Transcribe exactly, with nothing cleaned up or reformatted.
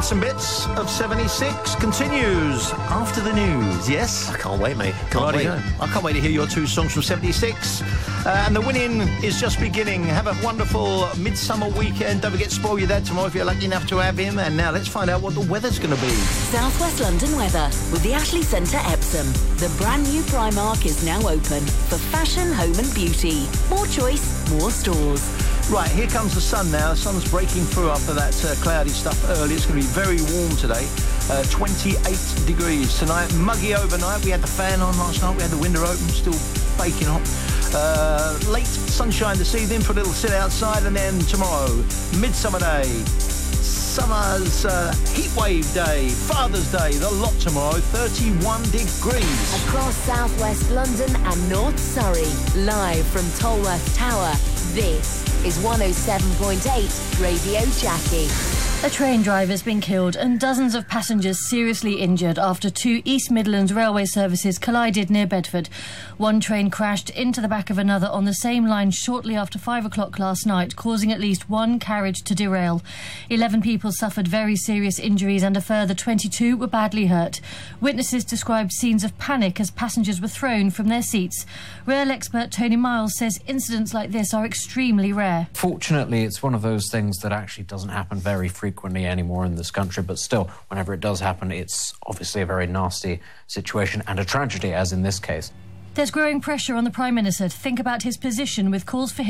Bits and Bits of seventy-six continues after the news. Yes? I can't wait, mate. Can't wait. I can't wait to hear your two songs from seventy-six. Uh, and the winning is just beginning. Have a wonderful midsummer weekend. Don't forget to spoil your dad tomorrow if you're lucky enough to have him. And now let's find out what the weather's going to be. South West London weather with the Ashley Centre Epsom. The brand new Primark is now open for fashion, home and beauty. More choice, more stores. Right, here comes the sun now. The sun's breaking through after that uh, cloudy stuff early. It's going to be very warm today. Uh, twenty-eight degrees tonight. Muggy overnight. We had the fan on last night. We had the window open, still baking hot. Uh, late sunshine this evening for a little sit outside. And then tomorrow, Midsummer Day, summer's uh, heat wave day, Father's Day, the lot tomorrow, thirty-one degrees. Across southwest London and North Surrey, live from Tolworth Tower, this is one oh seven point eight Radio Jackie. A train driver's been killed and dozens of passengers seriously injured after two East Midlands railway services collided near Bedford. One train crashed into the back of another on the same line shortly after five o'clock last night, causing at least one carriage to derail. Eleven people suffered very serious injuries and a further twenty-two were badly hurt. Witnesses described scenes of panic as passengers were thrown from their seats. Rail expert Tony Miles says incidents like this are extremely rare. Fortunately, it's one of those things that actually doesn't happen very frequently anymore in this country, but still, whenever it does happen, it's obviously a very nasty situation and a tragedy, as in this case. There's growing pressure on the Prime Minister to think about his position with calls for him